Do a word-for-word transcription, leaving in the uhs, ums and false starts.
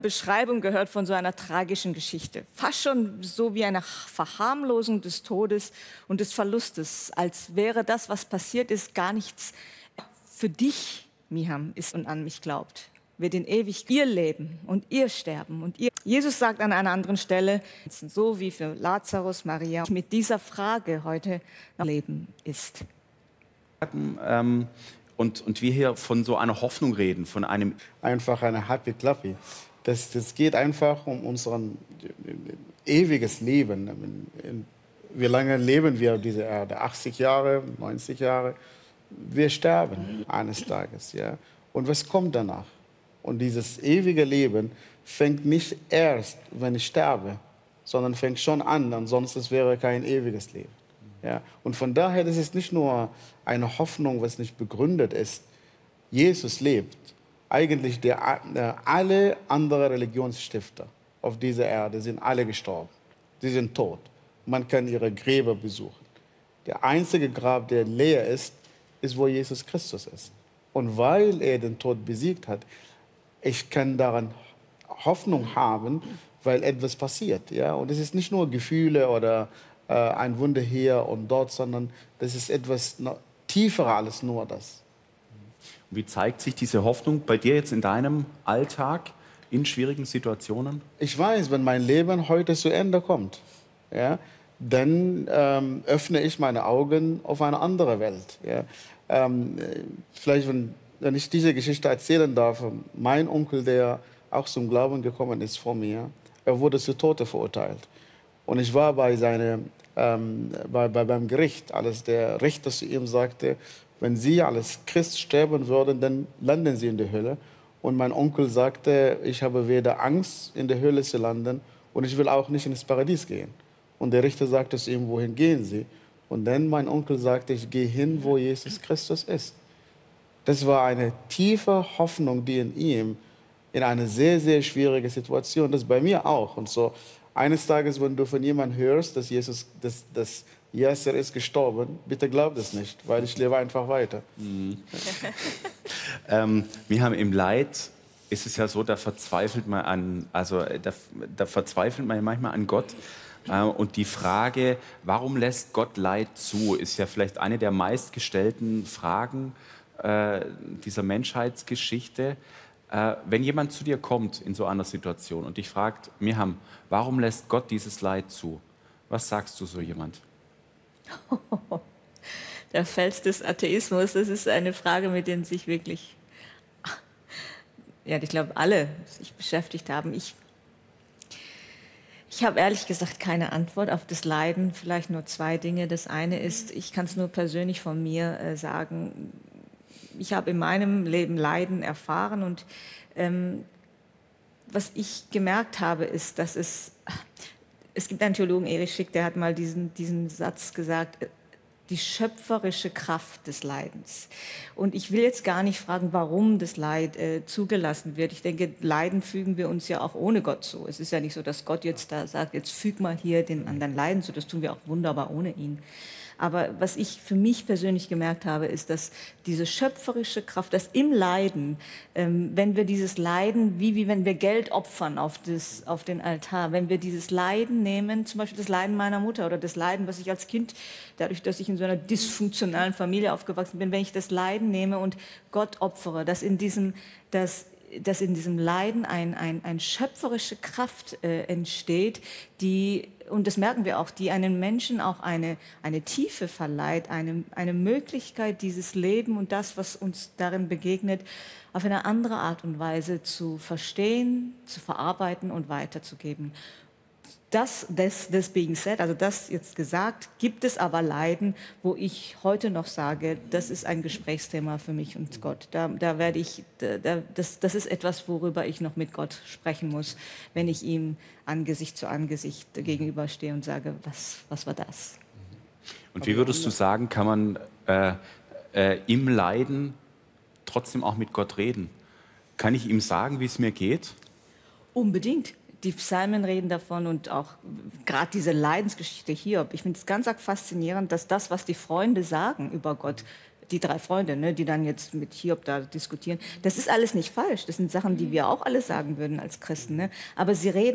Beschreibung gehört von so einer tragischen Geschichte. Fast schon so wie eine Verharmlosung des Todes und des Verlustes, als wäre das, was passiert ist, gar nichts. Für dich, Miham, ist und an mich glaubt, wird in ewig ihr leben und ihr sterben und ihr. Jesus sagt an einer anderen Stelle, so wie für Lazarus, Maria, mit dieser Frage heute Leben ist. Ähm, und, und wir hier von so einer Hoffnung reden, von einem... Einfach eine Happy Clappy. Das, das geht einfach um unser ewiges Leben. Wie lange leben wir auf dieser Erde? achtzig Jahre, neunzig Jahre? Wir sterben eines Tages. Ja? Und was kommt danach? Und dieses ewige Leben fängt nicht erst, wenn ich sterbe, sondern fängt schon an, ansonsten wäre kein ewiges Leben. Ja? Und von daher, das ist nicht nur eine Hoffnung, was nicht begründet ist. Jesus lebt. Eigentlich der, der, alle anderen Religionsstifter auf dieser Erde sind alle gestorben. Sie sind tot. Man kann ihre Gräber besuchen. Der einzige Grab, der leer ist, ist, wo Jesus Christus ist. Und weil er den Tod besiegt hat, ich kann daran Hoffnung haben, weil etwas passiert. Ja? Und es ist nicht nur Gefühle oder äh, ein Wunder hier und dort, sondern das ist etwas tiefer als nur das. Wie zeigt sich diese Hoffnung bei dir jetzt in deinem Alltag, in schwierigen Situationen? Ich weiß, wenn mein Leben heute zu Ende kommt, ja, dann ähm, öffne ich meine Augen auf eine andere Welt. Ja. Ähm, vielleicht, wenn, wenn ich diese Geschichte erzählen darf, mein Onkel, der auch zum Glauben gekommen ist vor mir, er wurde zu Tode verurteilt. Und ich war bei, seine, ähm, bei, bei, beim Gericht, als der Richter zu ihm sagte, wenn Sie als Christ sterben würden, dann landen Sie in der Hölle. Und mein Onkel sagte, ich habe weder Angst, in der Hölle zu landen, und ich will auch nicht ins Paradies gehen. Und der Richter sagte zu ihm, wohin gehen Sie? Und dann mein Onkel sagte, ich gehe hin, wo Jesus Christus ist. Das war eine tiefe Hoffnung, die in ihm, in eine sehr, sehr schwierige Situation, das bei mir auch. Und so eines Tages, wenn du von jemandem hörst, dass Jesus, dass, dass Yasser ist gestorben, bitte glaub das nicht, weil ich lebe einfach weiter. Mhm. ähm, wir haben im Leid, ist es ja so, da verzweifelt man an, also da, da verzweifelt man manchmal an Gott. Äh, und die Frage, warum lässt Gott Leid zu, ist ja vielleicht eine der meistgestellten Fragen äh, dieser Menschheitsgeschichte. Äh, wenn jemand zu dir kommt in so einer Situation und dich fragt, Miham, warum lässt Gott dieses Leid zu? Was sagst du so jemand? Der Fels des Atheismus, das ist eine Frage, mit der sich wirklich, ja, ich glaube, alle sich beschäftigt haben. Ich, ich habe ehrlich gesagt keine Antwort auf das Leiden, vielleicht nur zwei Dinge. Das eine ist, ich kann es nur persönlich von mir äh, sagen, ich habe in meinem Leben Leiden erfahren und ähm, was ich gemerkt habe, ist, dass es... Es gibt einen Theologen, Erich Schick, der hat mal diesen, diesen Satz gesagt, die schöpferische Kraft des Leidens. Und ich will jetzt gar nicht fragen, warum das Leid äh, zugelassen wird. Ich denke, Leiden fügen wir uns ja auch ohne Gott zu. Es ist ja nicht so, dass Gott jetzt da sagt, jetzt füg mal hier den anderen Leiden zu. Das tun wir auch wunderbar ohne ihn. Aber was ich für mich persönlich gemerkt habe, ist, dass diese schöpferische Kraft, dass im Leiden, ähm, wenn wir dieses Leiden, wie, wie wenn wir Geld opfern auf, das, auf den Altar, wenn wir dieses Leiden nehmen, zum Beispiel das Leiden meiner Mutter oder das Leiden, was ich als Kind, dadurch, dass ich in so einer dysfunktionalen Familie aufgewachsen bin, wenn ich das Leiden nehme und Gott opfere, dass in diesem, dass dass in diesem Leiden eine ein, ein schöpferische Kraft äh, entsteht, die, und das merken wir auch, die einem Menschen auch eine, eine Tiefe verleiht, eine, eine Möglichkeit, dieses Leben und das, was uns darin begegnet, auf eine andere Art und Weise zu verstehen, zu verarbeiten und weiterzugeben. Das, das, das being said, also das jetzt gesagt, gibt es aber Leiden, wo ich heute noch sage, das ist ein Gesprächsthema für mich und Gott. Da, da werde ich, da, das, das ist etwas, worüber ich noch mit Gott sprechen muss, wenn ich ihm Angesicht zu Angesicht gegenüberstehe und sage, was, was war das? Und wie würdest du sagen, kann man äh, äh, im Leiden trotzdem auch mit Gott reden? Kann ich ihm sagen, wie es mir geht? Unbedingt. Die Psalmen reden davon und auch gerade diese Leidensgeschichte Hiob. Ich finde es ganz arg faszinierend, dass das, was die Freunde sagen über Gott, die drei Freunde, ne, die dann jetzt mit Hiob da diskutieren. Das ist alles nicht falsch. Das sind Sachen, die wir auch alle sagen würden als Christen. Ne? Aber sie reden